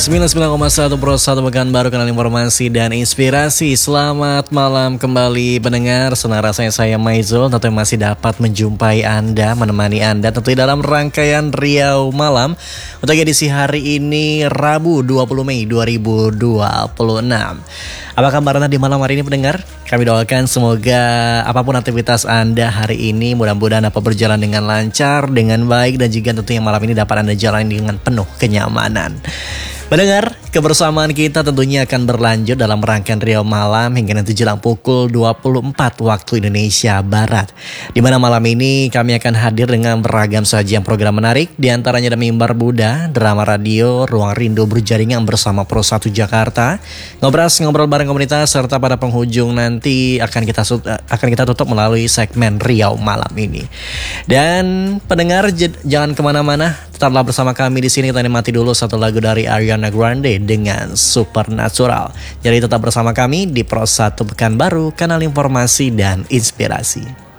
99,1 Pro 1 Pekanbaru, kanal informasi dan inspirasi. Selamat malam kembali pendengar. Senang rasanya saya Maizul tentunya masih dapat menjumpai Anda, menemani Anda tentunya dalam rangkaian Riau Malam untuk edisi hari ini Rabu 20 Mei 2026. Apa kabar Anda di malam hari ini pendengar? Kami doakan semoga apapun aktivitas Anda hari ini mudah-mudahan dapat berjalan dengan lancar, dengan baik, dan juga tentunya malam ini dapat Anda jalani dengan penuh kenyamanan. Pendengar, kebersamaan kita tentunya akan berlanjut dalam rangkaian Riau Malam hingga nanti jelang pukul 24 waktu Indonesia Barat. Di mana malam ini kami akan hadir dengan beragam sajian program menarik, di antaranya ada Mimbar Buddha, drama radio, Ruang Rindu Berjaringan bersama Pro 1 Jakarta, ngobrol bareng komunitas, serta pada penghujung nanti akan kita tutup melalui segmen Riau Malam ini. Dan pendengar jangan kemana-mana, tetaplah bersama kami di sini. Kita nikmati dulu satu lagu dari Ariana Grande dengan Supernatural. Jadi tetap bersama kami di Pro 1 Pekanbaru, kanal informasi dan inspirasi.